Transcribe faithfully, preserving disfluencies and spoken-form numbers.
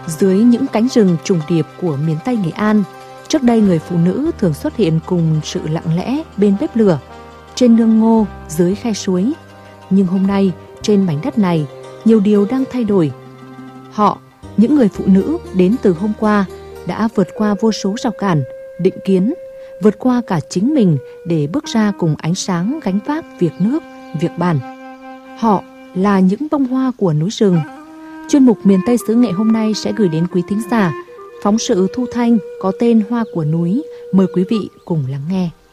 Dưới những cánh rừng trùng điệp của miền Tây Nghệ An, trước đây người phụ nữ thường xuất hiện cùng sự lặng lẽ bên bếp lửa, trên nương ngô, dưới khe suối. Nhưng hôm nay, trên mảnh đất này, nhiều điều đang thay đổi. Họ, những người phụ nữ đến từ hôm qua, đã vượt qua vô số rào cản, định kiến, vượt qua cả chính mình để bước ra cùng ánh sáng gánh vác việc nước, việc bản. Họ là những bông hoa của núi rừng. Chuyên mục Miền Tây xứ Nghệ hôm nay sẽ gửi đến quý thính giả phóng sự thu thanh có tên Hoa của núi. Mời quý vị cùng lắng nghe.